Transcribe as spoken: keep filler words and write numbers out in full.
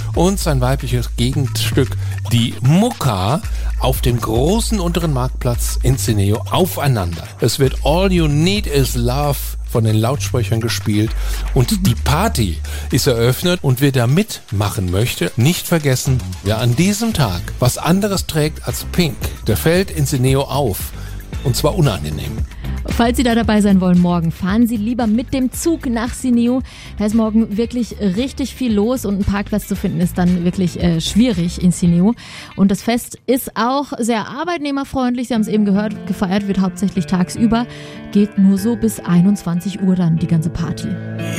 und sein weibliches Gegenstück, die Mucka, auf dem großen unteren Marktplatz in Cineo aufeinander. Es wird All You Need Is Love von den Lautsprechern gespielt und die Party ist eröffnet, und wer da mitmachen möchte, nicht vergessen, wer an diesem Tag was anderes trägt als Pink, der fällt in Cineo auf, und zwar unangenehm. Falls Sie da dabei sein wollen morgen, fahren Sie lieber mit dem Zug nach Cineo. Da ist morgen wirklich richtig viel los und einen Parkplatz zu finden ist dann wirklich äh, schwierig in Cineo. Und das Fest ist auch sehr arbeitnehmerfreundlich. Sie haben es eben gehört, gefeiert wird hauptsächlich tagsüber. Geht nur so bis einundzwanzig Uhr dann die ganze Party.